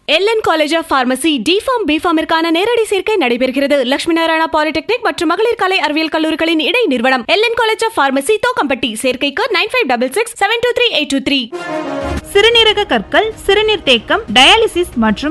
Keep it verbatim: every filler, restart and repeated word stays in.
LN college of pharmacy deform பிஃபார்மிற்கான நேரடி சேர்க்கை நடைபெறுகிறது. லட்சுமி நாராயணா பாலிடெக்னிக் மற்றும் மகளிர் கலை அறிவியல் கல்லூரிகளின் இடை நிறுவனம் LN college of pharmacy Thokkampatti. சேர்க்கைக்கு nine five double six seven two three eight two three. சிறுநீரக கற்கள், சிறுநீர் தேக்கம், டயாலிசிஸ் மற்றும்